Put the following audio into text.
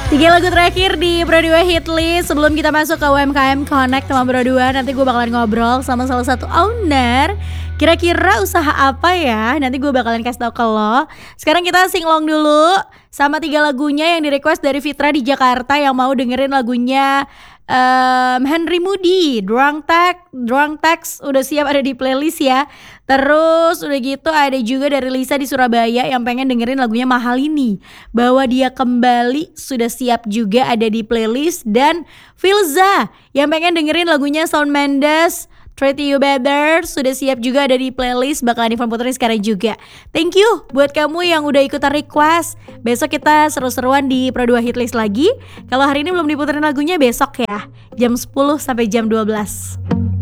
Tiga lagu terakhir di Pro 2 Hitlist. Sebelum kita masuk ke UMKM Connect sama Pro 2, nanti gue bakalan ngobrol sama salah satu owner. Kira-kira usaha apa ya? Nanti gue bakalan kasih tau ke lo. Sekarang kita singlong dulu sama 3 lagunya yang di request dari Fitra di Jakarta yang mau dengerin lagunya Henry Moody, Drunk Text udah siap ada di playlist ya. Terus udah gitu ada juga dari Lisa di Surabaya yang pengen dengerin lagunya Mahal Ini, Bawa Dia Kembali sudah siap juga ada di playlist. Dan Filza yang pengen dengerin lagunya Shawn Mendes, Treat You Better sudah siap juga ada di playlist, bakalan Ivan puterin sekarang juga. Thank you buat kamu yang udah ikutan request. Besok kita seru-seruan di Pro 2 Hitlist lagi. Kalau hari ini belum diputerin lagunya besok ya, jam 10 sampai jam 12.